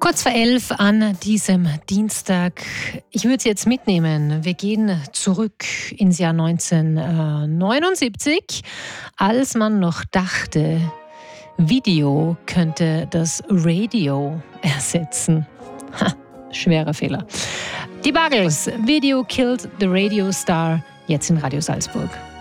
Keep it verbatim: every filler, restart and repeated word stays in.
Kurz vor elf an diesem Dienstag. Ich würde Sie jetzt mitnehmen. Wir gehen zurück ins Jahr neunzehnhundertneunundsiebzig, als man noch dachte, Video könnte das Radio ersetzen. Ha, schwerer Fehler. Die Buggles, Video killed the Radio Star, jetzt in Radio Salzburg.